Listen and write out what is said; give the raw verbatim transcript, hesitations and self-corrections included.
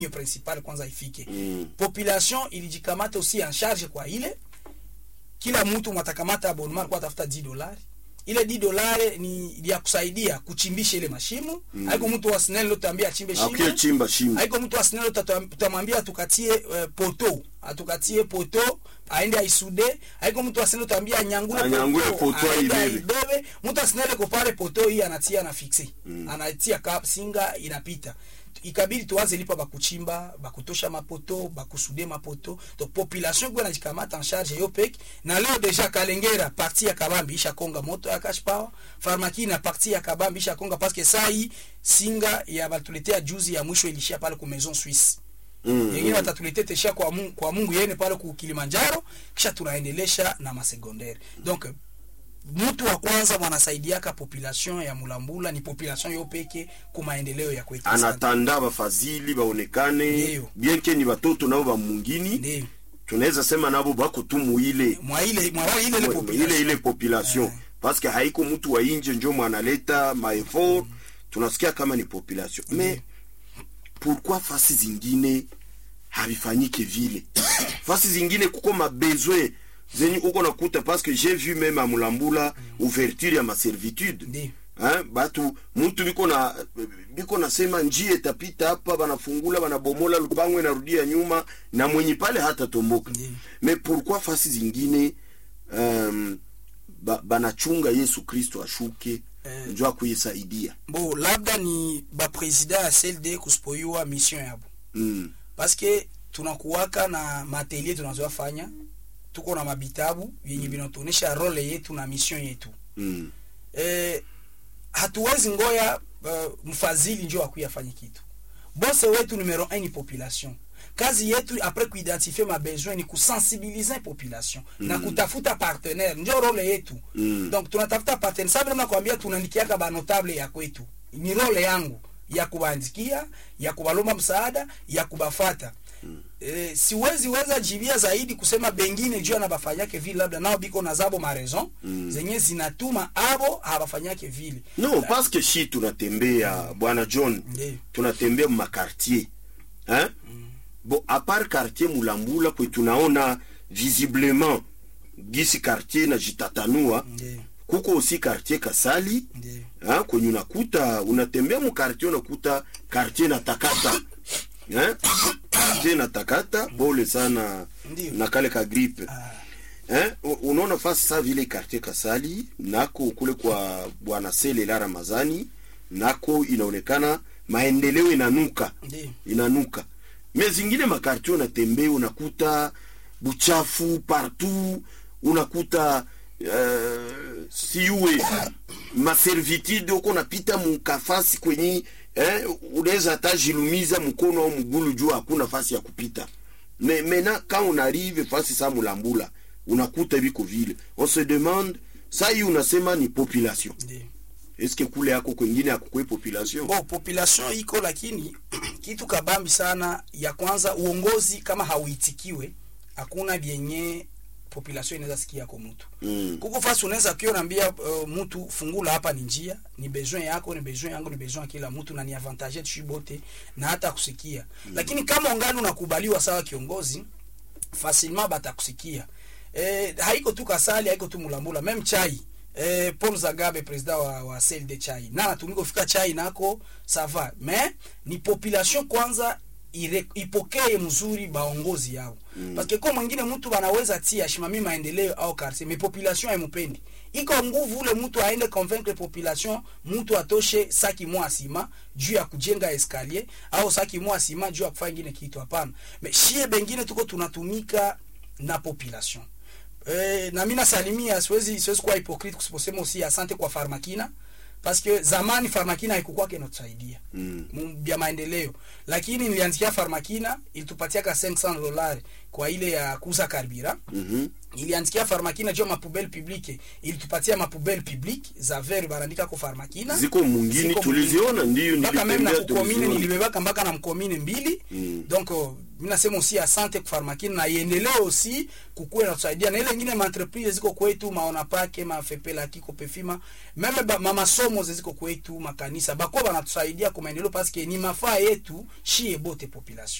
principal kwanza ifike. Mm. Population ilijikamata aussi en charge kwa ile. Kila mtu mtakamata abonnement kwa tafuta dix dollars. Ile dix dollars ni ya kusaidia kuchimbisha ile mashimo. Mm. Haiko mtu wa SNEL leo tuambia achimbe shimo. Okay, chimba shimo. Haiko mtu wa SNEL tutamwambia tukatie uh, poto, atukatie poto aende aisude. Haiko mtu wa SNEL tuambia nyangule poto, poto ibebe. Mtu wa SNEL ko pale poto hii anatia na fixe. Mm. Anatia kap singa inapita. Ikabidi tuanze lipa bakuchimba, bakutosha mapoto, bakusude mapoto. Donc population kwa najikamata en charge yo pek. Na leo deja Kalengera parti ya Kabambi isha konga moto ya cash power. Farmaki na parti ya Kabambi isha konga parce que saa hii singa ya batuletea juzi ya mwisho ilishia pale ku Maison Suisse. Mm, yengine watatuletea tesha kwa Mungu, kwa Mungu yene pale ku Kilimanjaro kisha tunaendelesha na masecondaire. Donc mtu wa kwanza mwanasaidiaka population ya Mulambula ni population yo peke kwa maendeleo ya kwetu. Anatanda bafadhili baonekane bien que ni watoto nao ba mungini. Ndio. Tunaweza sema nabo bako tumu ile mwa ile mwa ile ile population. Ile ile population yeah. Parce que haiko mtu wa nje ndio mwanaleta ma effort. Mm. Tunasikia kama ni population. Mm. Mais pourquoi fasi zingine havifanyike vile? Fasi zingine kuko ma besoin zenye uko nakuta parce que j'ai vu même à Mulambula mm. ouverture ya ma servitude. Ndi. Hein, batu mtu biko na biko nasema njie tapita hapa banafungula banabomola lupango na rudia nyuma na mwenye pale hata tomboka. Ndi. Mais pourquoi fasi zingine um, ba, banachunga Yesu Kristo ashuke eh, njoo kuisaidia. Bo labda ni ba president ya C L D kuspoiwa mission yabo. Mm. Parce que tunakuwaka na matelier tunazofanya. Tuko na mabitabu yenye vinatuonesha role yetu na mission yetu. Mm. Eh, hatuwezi ngoya uh, mfadhili njoo akuyafanye kitu. Boss wetu numero un ni population. Kazi yetu après kuidentifier ma besoin ni kusensibiliser population mm. na kutafuta partenaire njoo role yetu. Mm. Donc tunatafuta partenaire. Sababu nakwambia tunanikiaka ba notable ya kwetu. Ni role yangu ya kubandikia, ya kubalomba msaada, ya kubafata. Mm. Eh, siwezi weza jibia zaidi kusema bengine juu anabafanyake vile labda nao biko na zabo ma raison mm. zenye zinatuma abo habafanyake vile. No, la, parce que shi tunatembea mm. bwana John. Yeah. Tunatembea mu quartier. Hein? Mm. Bon, à part quartier Mulambula kwa tunaona visiblement gisi quartier na jitatanua. Yeah. Kuko aussi quartier Kasali. Yeah. Hein, kwenye unakuta unatembea mu quartier unakuta quartier na takata. Hein? Tena takata bole sana. Ndiyo. Na kale ka gripe. Ah. Eh, unaona fasi sa vile quartier Kasali nako kule kwa bwana Sele la Ramazani nako inaonekana maendeleo inanuka. Ndiyo. Inanuka. Mais zingine makartio unatembea unakuta buchafu partout, unakuta uh, siwe ma servitude uko napita mukafasi kwenye eh unaweza hata jilumiza mkono au mgulu juu hakuna fasi ya kupita. Mais maintenant quand on arrive fasi sa Mulambula unakuta biko vile. On se demande ça hii unasema ni population. Ndiyo. Est-ce que kule yako kwingine hakukwe population? Bon, population iko lakini kitu kabambi sana ya kwanza uongozi kama hauitikiwe hakuna bienye population inaweza sikia kwa mtu. Mm. Kuko fasi unaweza kuambia uh, mtu fungula hapa ni njia, ni besoin yako, ni besoin yangu, ni besoin kila mtu na ni avantage tu bote na hata kusikia. Mm. Lakini kama ungani unakubaliwa sawa kiongozi, facilement batakusikia. Eh, haiko tu Kasali, haiko tu Mulambula, même chai. Eh, Paul Zagabe president wa, wa C L D chai. Na natumiko fika chai nako ça va. Mais ni population kwanza ire, ipokee mzuri baongozi yao. Mm. Parce que kwa mwingine mtu banaweza tia shimami maendeleo au quartier, mais population haimupendi. Iko nguvu ule mtu aende convaincre population, mtu atoshe saki mwa sima juu ya kujenga escalier au saki mwa sima juu ya kufanya ngine kitu hapana. Mais shie bengine tuko tunatumika na population. Eh, na mina salimia siwezi siwezi kuwa hypocrite kusiposema aussi asante kwa Farmakina parce que zamani Farmakina haikuwa kinatusaidia mm. mbya maendeleo, lakini nilianzikia Farmakina ilitupatia ka cinq cents dollars kwa ile ya kuuza karbira. Mhm. iliandikia Farmakina jua mapubele publique, ilitupatia mapubele publique za vert barandika kwa Farmakina ziko mungini tuliziona, ndio nilitembea na kukomine, nilibebaka mpaka na mkomine mbili. mm. Donc mimi nasema aussi asante kwa Farmakina na iendelee aussi kukua na tusaidia na ile nyingine ma entreprise ziko kwetu, maona pake mafepela kiko pefima meme ba, mama somo ziko kwetu, makanisa bako banatusaidia kwa maendeleo parce que ni mafaa yetu shie bote population.